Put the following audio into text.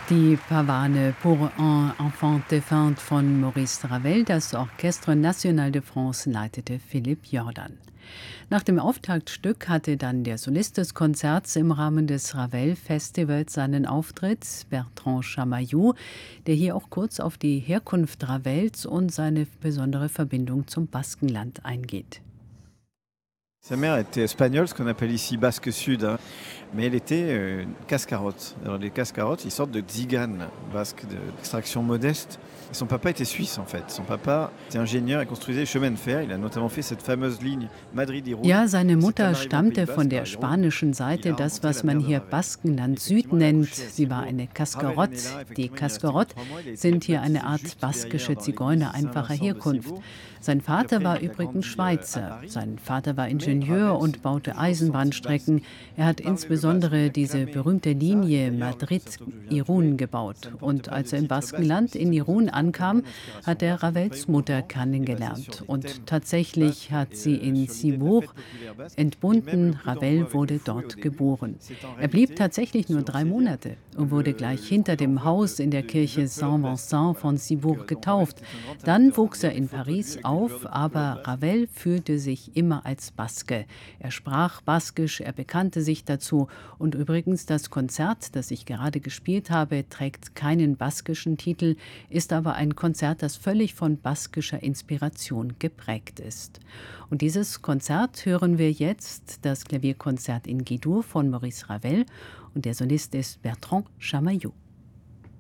Die Pavane pour un enfant défunt von Maurice Ravel, das Orchestre National de France, leitete Philipp Jordan. Nach dem Auftaktstück hatte dann der Solist des Konzerts im Rahmen des Ravel-Festivals seinen Auftritt, Bertrand Chamaillou, der hier auch kurz auf die Herkunft Ravels und seine besondere Verbindung zum Baskenland eingeht. Sa mère était espagnole, ce qu'on appelle ici Basque Sud, hein, mais elle était cascarotte. Alors les cascarottes, ils sortent de Tziganes, basques d'extraction modeste. Et son papa était suisse en fait. Son papa était ingénieur et construisait les chemins de fer. Il a notamment fait cette fameuse ligne Madrid-Irun. Ja, seine Mutter stammte von der spanischen Seite, das, was man hier Baskenland Süd nennt. Sie war eine Kaskarotte. Die Kaskarotte sind hier eine Art baskische Zigeuner einfacher Herkunft. Sein Vater war übrigens Schweizer. Sein Vater war Ingenieur und baute Eisenbahnstrecken. Er hat insbesondere diese berühmte Linie Madrid-Irun gebaut. Und als er im Baskenland in Irun ankam, hat er Ravels Mutter kennengelernt. Und tatsächlich hat sie in Cibourg entbunden. Ravel wurde dort geboren. Er blieb tatsächlich nur 3 Monate und wurde gleich hinter dem Haus in der Kirche Saint-Vincent von Cibourg getauft. Dann wuchs er in Paris auf, aber Ravel fühlte sich immer als Baske. Er sprach Baskisch, er bekannte sich dazu. Und übrigens, das Konzert, das ich gerade gespielt habe, trägt keinen baskischen Titel, ist aber ein Konzert, das völlig von baskischer Inspiration geprägt ist. Und dieses Konzert hören wir jetzt, das Klavierkonzert in G-Dur von Maurice Ravel, und der Solist ist Bertrand Chamaillou.